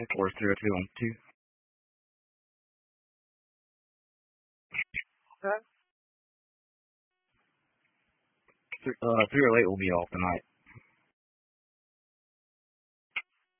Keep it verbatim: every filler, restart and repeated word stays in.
Four three oh two on two. Huh? Th- Uh, three oh eight will be off tonight.